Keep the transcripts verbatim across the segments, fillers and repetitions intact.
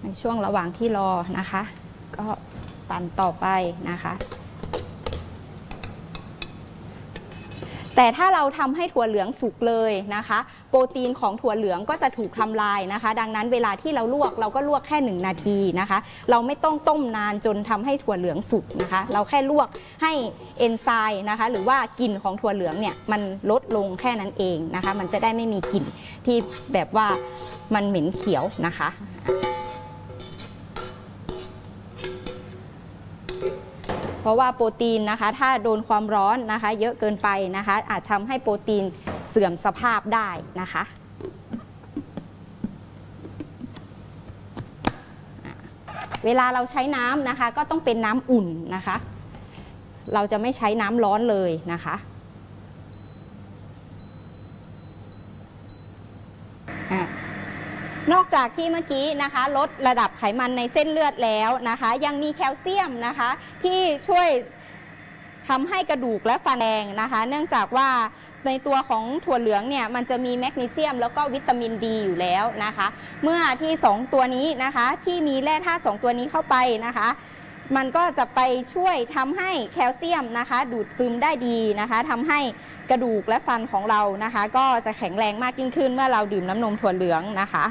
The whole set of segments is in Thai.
ในช่วงระหว่างที่รอนะคะก็ปั่นต่อไปนะคะแต่ถ้าเราทำให้ถั่วเหลืองสุกเลยนะคะโปรตีนของถั่วเหลืองก็จะถูกทำลายนะคะดังนั้นเวลาที่เราลวกเราก็ลวกแค่หนึ่งนาทีนะคะเราไม่ต้องต้มนานจนทำให้ถั่วเหลืองสุกนะคะเราแค่ลวกให้เอนไซม์นะคะหรือว่ากลิ่นของถั่วเหลืองเนี่ยมันลดลงแค่นั้นเองนะคะมันจะได้ไม่มีกลิ่นที่แบบว่ามันเหม็นเขียวนะคะเพราะว่าโปรตีนนะคะถ้าโดนความร้อนนะคะเยอะเกินไปนะคะอาจทำให้โปรตีนเสื่อมสภาพได้นะคะเวลาเราใช้น้ำนะคะก็ต้องเป็นน้ำอุ่นนะคะเราจะไม่ใช้น้ำร้อนเลยนะคะนอกจากที่เมื่อกี้นะคะลดระดับไขมันในเส้นเลือดแล้วนะคะยังมีแคลเซียมนะคะที่ช่วยทำให้กระดูกและฟันแรงนะคะเนื่องจากว่าในตัวของถั่วเหลืองเนี่ยมันจะมีแมกนีเซียมแล้วก็วิตามินดีอยู่แล้วนะคะเมื่อที่สองตัวนี้นะคะที่มีแร่ธาตุสองตัวนี้เข้าไปนะคะมันก็จะไปช่วยทำให้แคลเซียมนะคะดูดซึมได้ดีนะคะทำให้กระดูกและฟันของเรานะคะก็จะแข็งแรงมากยิ่งขึ้นเมื่อเราดื่มน้ำนมถั่วเหลืองนะคะ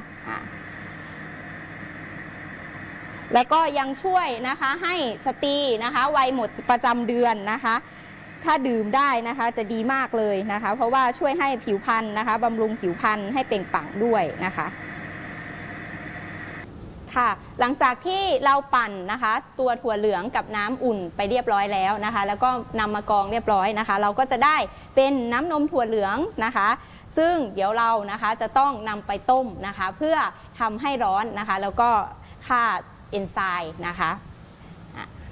แล้วก็ยังช่วยนะคะให้สตรีนะคะวัยหมดประจำเดือนนะคะถ้าดื่มได้นะคะจะดีมากเลยนะคะเพราะว่าช่วยให้ผิวพรรณนะคะบำรุงผิวพรรณให้เปล่งปลั่งด้วยนะคะค่ะหลังจากที่เราปั่นนะคะตัวถั่วเหลืองกับน้ำอุ่นไปเรียบร้อยแล้วนะคะแล้วก็นำมากรองเรียบร้อยนะคะเราก็จะได้เป็นน้ำนมถั่วเหลืองนะคะซึ่งเดี๋ยวเรานะคะจะต้องนำไปต้มนะคะเพื่อทำให้ร้อนนะคะแล้วก็ฆ่าเอนไซม์นะคะ